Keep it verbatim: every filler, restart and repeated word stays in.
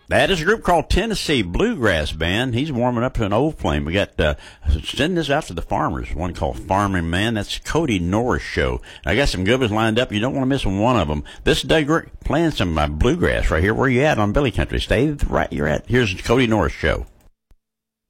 That is a group called Tennessee Bluegrass Band. He's warming up to an old flame. We got, uh, sending this out to the farmers. One called Farming Man. That's Cody Norris Show. I got some good ones lined up. You don't want to miss one of them. This is Doug Rick playing some uh, bluegrass right here. Where you at on Billy Country? Stay right you're at. Here's Cody Norris Show.